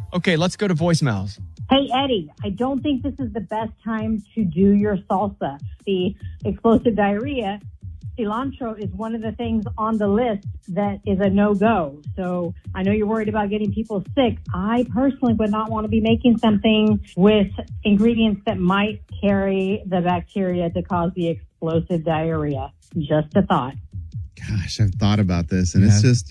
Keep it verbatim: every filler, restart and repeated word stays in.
Okay, let's go to voicemails. Hey, Eddie, I don't think this is the best time to do your salsa. The explosive diarrhea, cilantro is one of the things on the list that is a no-go. So I know you're worried about getting people sick. I personally would not want to be making something with ingredients that might carry the bacteria to cause the explosive diarrhea. Just a thought. Gosh, I've thought about this, and Yeah. it's just,